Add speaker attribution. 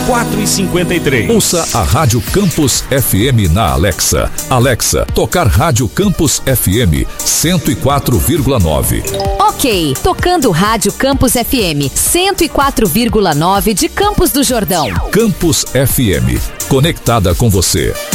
Speaker 1: 4h53.
Speaker 2: Ouça a Rádio Campus FM na Alexa. Alexa, tocar Rádio Campus FM 104,9.
Speaker 3: Ok, tocando Rádio Campus FM 104,9 de Campos do Jordão.
Speaker 2: Campus FM, conectada com você.